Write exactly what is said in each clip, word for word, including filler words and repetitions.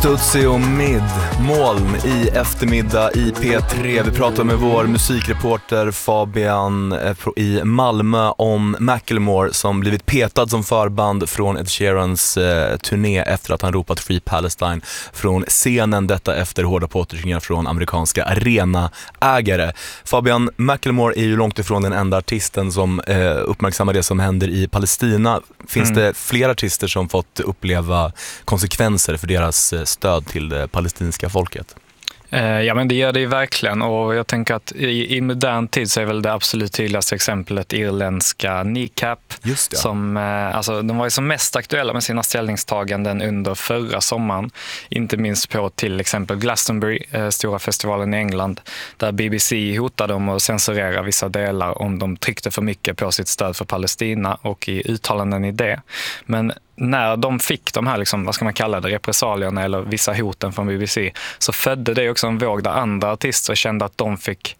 Stutzi och Mid, moln i eftermiddag i P tre. Vi pratar med vår musikreporter Fabian i Malmö om Macklemore som blivit petad som förband från Ed Sheerans eh, turné efter att han ropat Free Palestine från scenen, detta efter hårda påtryckningar från amerikanska arenaägare. Fabian, Macklemore är ju långt ifrån den enda artisten som eh, uppmärksammar det som händer i Palestina. Finns mm. det fler artister som fått uppleva konsekvenser för deras stöd till det palestinska folket? Ja, men det gör det ju verkligen, och jag tänker att i, i modern tid så är väl det absolut tydligaste exemplet irländska Kneecap. Just det. Som, alltså, de var ju som mest aktuella med sina ställningstaganden under förra sommaren, inte minst på till exempel Glastonbury, eh, stora festivalen i England, där B B C hotade dem att censurera vissa delar om de tryckte för mycket på sitt stöd för Palestina och i uttalanden i det. Men när de fick de här, liksom, vad ska man kalla det, repressalierna eller vissa hoten från B B C, så födde det också en våg där andra artister kände att de fick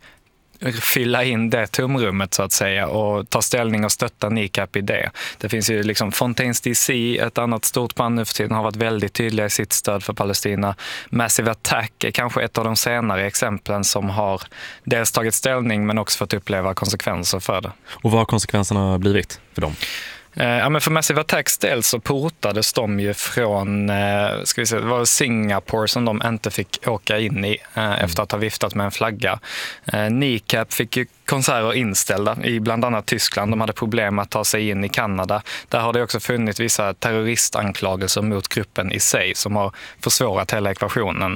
fylla in det tumrummet så att säga och ta ställning och stötta Kneecap i det. Det finns ju liksom Fontaines D C, ett annat stort band nu för tiden, har varit väldigt tydliga i sitt stöd för Palestina. Massive Attack är kanske ett av de senare exemplen som har dels tagit ställning men också fått uppleva konsekvenser för det. Och vad har konsekvenserna blivit för dem? Ja, men för Massive Attacks del så portades de ju från ska vi se, det var Singapore som de inte fick åka in i mm. efter att ha viftat med en flagga. Kneecap fick ju konserter inställda i bland annat Tyskland. De hade problem att ta sig in i Kanada. Där har det också funnits vissa terroristanklagelser mot gruppen i sig som har försvårat hela ekvationen.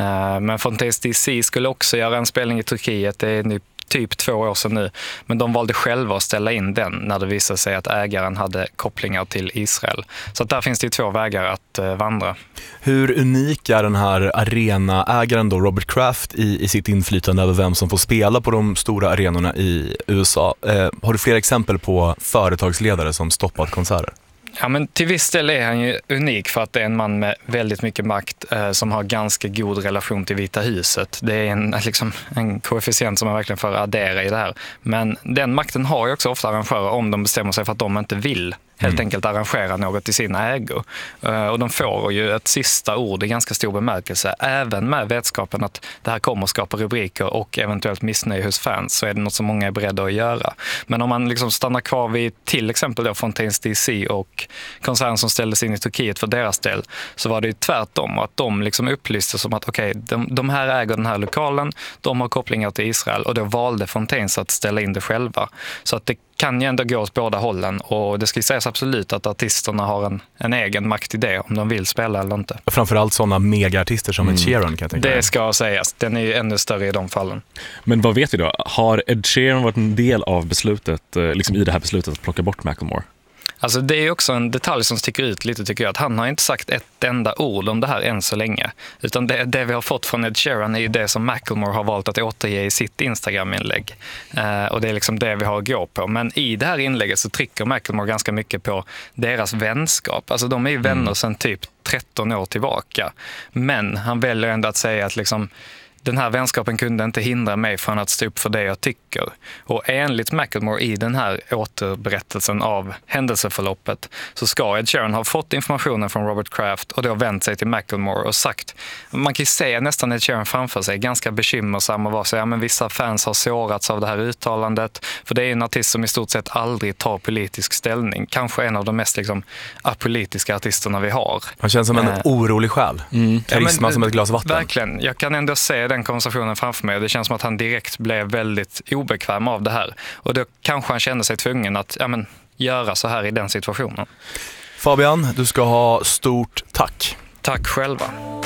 Men Fontaines D C skulle också göra en spelning i Turkiet. Det är nu typ två år sedan nu. Men de valde själva att ställa in den när det visade sig att ägaren hade kopplingar till Israel. Så att där finns det ju två vägar att eh, vandra. Hur unik är den här arenaägaren då, Robert Kraft, i, i sitt inflytande över vem som får spela på de stora arenorna i U S A? Eh, har du fler exempel på företagsledare som stoppat konserter? Ja, men till viss del är han ju unik för att det är en man med väldigt mycket makt eh, som har ganska god relation till Vita huset. Det är en, liksom, en koefficient som man verkligen får addera i det här. Men den makten har ju också ofta arrangörer om de bestämmer sig för att de inte vill helt mm. enkelt arrangera något i sina ägor. Uh, och de får ju ett sista ord i ganska stor bemärkelse. Även med vetskapen att det här kommer att skapa rubriker och eventuellt missnöje hos fans, så är det något som många är beredda att göra. Men om man liksom stannar kvar vid till exempel då Fontaines D C och konserten som ställdes in i Turkiet för deras del, så var det ju tvärtom. Att de liksom upplyste som att okej, okay, de, de här äger den här lokalen, de har kopplingar till Israel, och då valde Fontaines att ställa in det själva. Så att det kan ju ändå gå åt båda hållen, och det ska ju sägas absolut att artisterna har en, en egen makt i det om de vill spela eller inte. Framförallt sådana megaartister som mm. Ed Sheeran, kan jag tänka. Det ska sägas, den är ju ännu större i de fallen. Men vad vet vi då? Har Ed Sheeran varit en del av beslutet, liksom i det här beslutet att plocka bort Macklemore? Alltså det är också en detalj som sticker ut lite, tycker jag, att han har inte sagt ett enda ord om det här än så länge. Utan det, det vi har fått från Ed Sheeran är ju det som Macklemore har valt att återge i sitt Instagram-inlägg. Eh, och det är liksom det vi har att gå på. Men i det här inlägget så trycker Macklemore ganska mycket på deras vänskap. Alltså de är ju vänner mm. sedan typ tretton år tillbaka. Men han väljer ändå att säga att liksom den här vänskapen kunde inte hindra mig från att stå upp för det jag tycker. Och enligt Macklemore i den här återberättelsen av händelseförloppet så ska Ed Sheeran ha fått informationen från Robert Kraft och då vänt sig till Macklemore och sagt, man kan ju se nästan Ed Sheeran framför sig, ganska bekymmersam och vara så, ja men vissa fans har sårats av det här uttalandet, för det är en artist som i stort sett aldrig tar politisk ställning. Kanske en av de mest liksom apolitiska artisterna vi har. Han känns som en äh, orolig själ. Mm. Karisma ja, som ett glas vatten. Verkligen. Jag kan ändå se den konversationen framför mig, och det känns som att han direkt blev väldigt obekväm av det här. Och då kanske han kände sig tvungen att ja, men, göra så här i den situationen. Fabian, du ska ha stort tack. Tack själva.